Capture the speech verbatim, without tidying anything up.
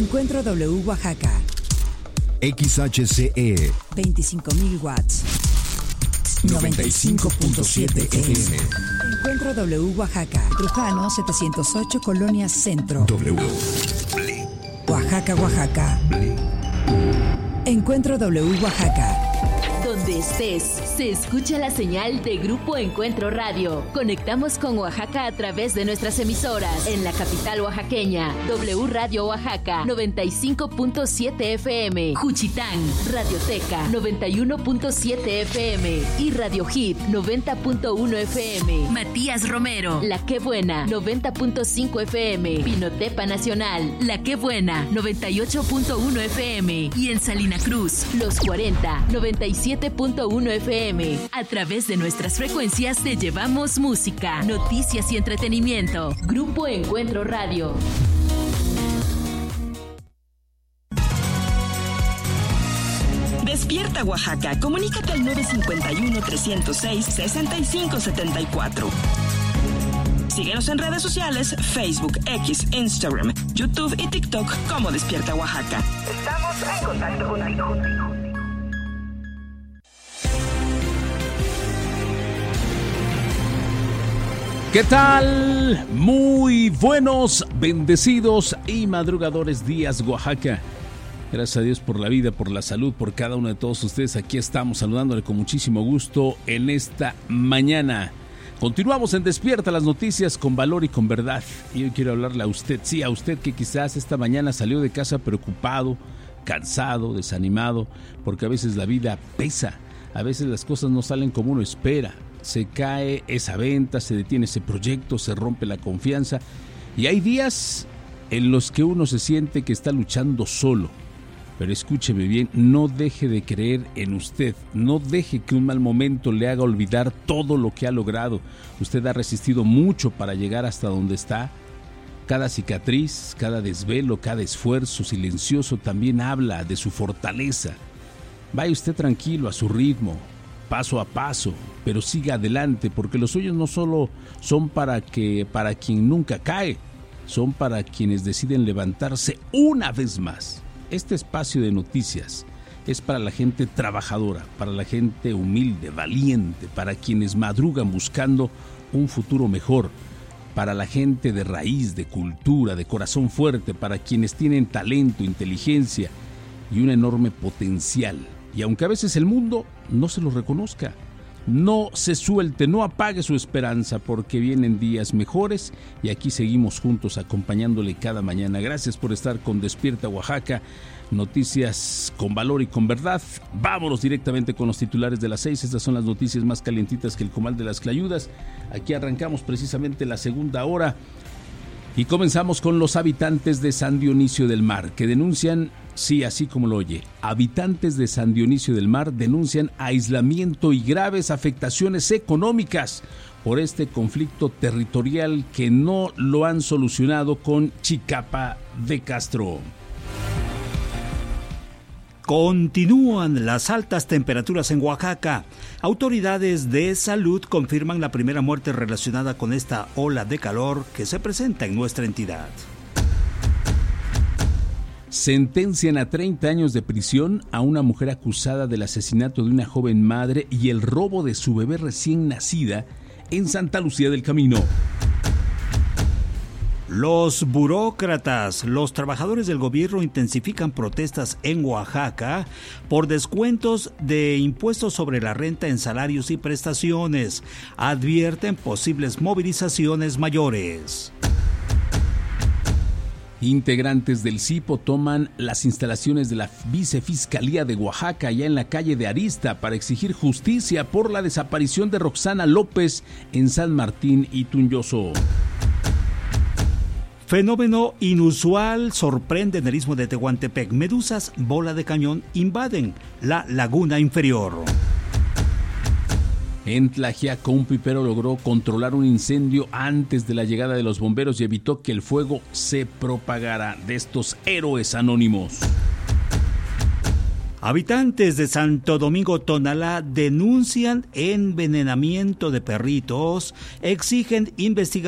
Encuentro W Oaxaca. X H C E veinticinco mil watts. noventa y cinco punto siete F M. Encuentro W Oaxaca. Trujano setecientos ocho, Colonia Centro. W. Oaxaca, Oaxaca. Encuentro W Oaxaca. Donde estés, se escucha la señal de Grupo Encuentro Radio. Conectamos con Oaxaca a través de nuestras emisoras. En la capital oaxaqueña, W Radio Oaxaca, noventa y cinco punto siete F M. Juchitán, Radioteca, noventa y uno punto siete F M. Y Radio Hit, noventa punto uno F M. Matías Romero, La Qué Buena, noventa punto cinco F M. Pinotepa Nacional, La Qué Buena, noventa y ocho punto uno F M. Y en Salina Cruz, Los cuarenta, noventa y siete punto uno F M. A través de nuestras frecuencias te llevamos música, noticias y entretenimiento. Grupo Encuentro Radio. Despierta Oaxaca. Comunícate al nueve cinco uno, tres cero seis, seis cinco siete cuatro. Síguenos en redes sociales, Facebook, X, Instagram, YouTube y TikTok como Despierta Oaxaca. Estamos en contacto contigo. ¿Qué tal? Muy buenos, bendecidos y madrugadores días, Oaxaca. Gracias a Dios por la vida, por la salud, por cada uno de todos ustedes. Aquí estamos saludándole con muchísimo gusto en esta mañana. Continuamos en Despierta, las noticias con valor y con verdad. Y hoy quiero hablarle a usted, sí, a usted que quizás esta mañana salió de casa preocupado, cansado, desanimado, porque a veces la vida pesa, a veces las cosas no salen como uno espera. Se cae esa venta, se detiene ese proyecto, se rompe la confianza y hay días en los que uno se siente que está luchando solo. Pero escúcheme bien, no deje de creer en usted, no deje que un mal momento le haga olvidar todo lo que ha logrado. Usted ha resistido mucho para llegar hasta donde está. Cada cicatriz, cada desvelo, cada esfuerzo silencioso también habla de su fortaleza. Vaya usted tranquilo a su ritmo, paso a paso, pero siga adelante, porque los sueños no solo son para que para quien nunca cae, son para quienes deciden levantarse una vez más. Este espacio de noticias es para la gente trabajadora, para la gente humilde, valiente, para quienes madrugan buscando un futuro mejor, para la gente de raíz, de cultura, de corazón fuerte, para quienes tienen talento, inteligencia y un enorme potencial. Y aunque a veces el mundo no se lo reconozca, no se suelte, no apague su esperanza, porque vienen días mejores y aquí seguimos juntos acompañándole cada mañana. Gracias por estar con Despierta Oaxaca, noticias con valor y con verdad. Vámonos directamente con los titulares de las seis. Estas son las noticias más calientitas que el comal de las Clayudas. Aquí arrancamos precisamente la segunda hora y comenzamos con los habitantes de San Dionisio del Mar, que denuncian, sí, así como lo oye, habitantes de San Dionisio del Mar denuncian aislamiento y graves afectaciones económicas por este conflicto territorial que no lo han solucionado con Chicapa de Castro. Continúan las altas temperaturas en Oaxaca. Autoridades de salud confirman la primera muerte relacionada con esta ola de calor que se presenta en nuestra entidad. Sentencian a treinta años de prisión a una mujer acusada del asesinato de una joven madre y el robo de su bebé recién nacida en Santa Lucía del Camino. Los burócratas, los trabajadores del gobierno intensifican protestas en Oaxaca por descuentos de impuestos sobre la renta en salarios y prestaciones. Advierten posibles movilizaciones mayores. Integrantes del CIPO toman las instalaciones de la Vicefiscalía de Oaxaca, allá en la calle de Arista, para exigir justicia por la desaparición de Roxana López en San Martín y Tunyoso. Fenómeno inusual sorprende en el istmo de Tehuantepec. Medusas bola de cañón invaden la laguna inferior. En Tlaxiaco, un pipero logró controlar un incendio antes de la llegada de los bomberos y evitó que el fuego se propagara. De estos héroes anónimos. Habitantes de Santo Domingo Tonalá denuncian envenenamiento de perritos, exigen investigación